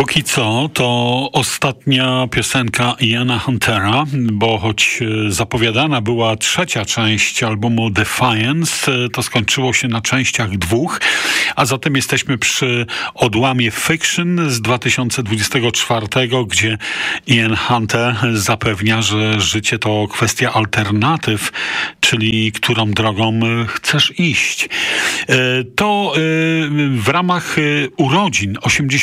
Póki co to ostatnia piosenka Iana Huntera, bo choć zapowiadana była trzecia część albumu Defiance, to skończyło się na częściach dwóch, a zatem jesteśmy przy odłamie Fiction z 2024, gdzie Ian Hunter zapewnia, że życie to kwestia alternatyw, czyli którą drogą chcesz iść. To w ramach urodzin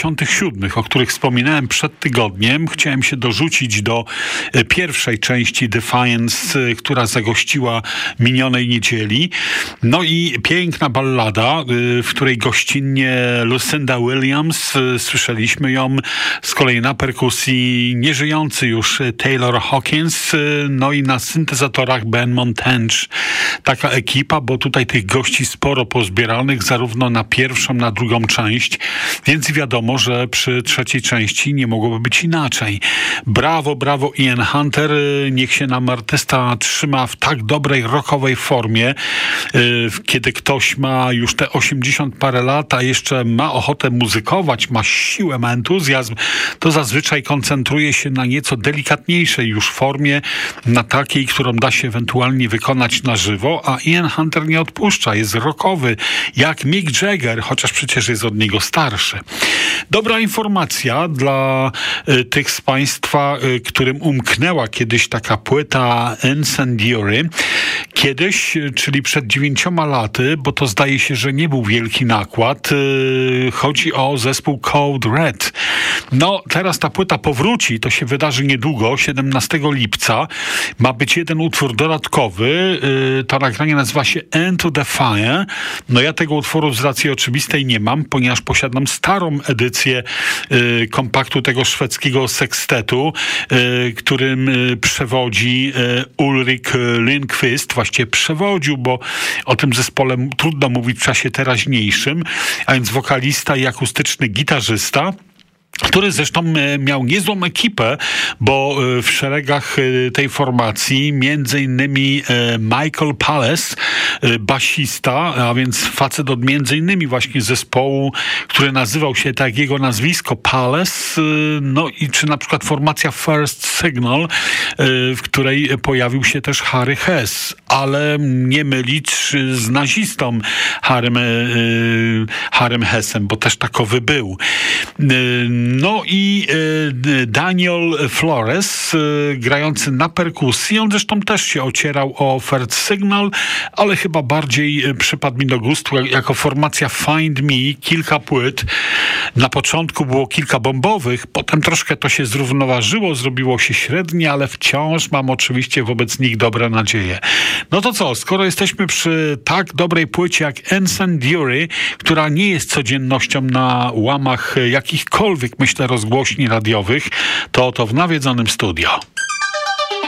87., o których wspominałem przed tygodniem, chciałem się dorzucić do pierwszej części Defiance, która zagościła minionej niedzieli. No i piękna ballada, w której gościnnie Lucinda Williams, słyszeliśmy ją, z kolei na perkusji nieżyjący już Taylor Hawkins, no i na syntezatorach Ben Montage. Taka ekipa, bo tutaj tych gości sporo pozbieranych, zarówno na pierwszą, na drugą część, więc wiadomo, że przy trzeciej części nie mogłoby być inaczej. Brawo, brawo Ian Hunter, niech się nam artysta trzyma w tak dobrej rockowej formie, kiedy ktoś ma już te 80 parę lat, a jeszcze ma ochotę muzykować, ma siłę, ma entuzjazm, to zazwyczaj koncentruje się na nieco delikatniejszej już formie, na takiej, którą da się ewentualnie wykonać na żywo, a Ian Hunter nie odpuszcza, jest rockowy, jak Mick Jagger, chociaż przecież jest od niego starszy. Dobra informacja dla tych z Państwa, którym umknęła kiedyś taka płyta Incendiary. Kiedyś, czyli przed 9 laty, bo to zdaje się, że nie był wielki nakład, chodzi o zespół Code Red. No, teraz ta płyta powróci, to się wydarzy niedługo, 17 lipca. Ma być jeden utwór dodatkowy, to nagranie nazywa się Into the Fire. No ja tego utworu z racji oczywistej nie mam, ponieważ posiadam starą edycję kompaktu tego szwedzkiego sekstetu, którym przewodzi Ulrik Lindqvist. Właściwie przewodził, bo o tym zespole trudno mówić w czasie teraźniejszym, a więc wokalista i akustyczny gitarzysta, który zresztą miał niezłą ekipę, bo w szeregach tej formacji między innymi Michael Palace, basista, a więc facet od między innymi właśnie zespołu, który nazywał się tak jego nazwisko Palace, no i czy na przykład formacja First Signal, w której pojawił się też Harry Hess, ale nie mylić z nazistą Harrym Hessem, bo też takowy był. No i Daniel Flores, grający na perkusji. On zresztą też się ocierał o First Signal, ale chyba bardziej przypadł mi do gustu jako formacja Find Me, kilka płyt. Na początku było kilka bombowych, potem troszkę to się zrównoważyło, zrobiło się średnie, ale wciąż mam oczywiście wobec nich dobre nadzieje. No to co, skoro jesteśmy przy tak dobrej płycie jak Incendiary, która nie jest codziennością na łamach jakichkolwiek, myślę, rozgłośni radiowych, to w nawiedzonym studio.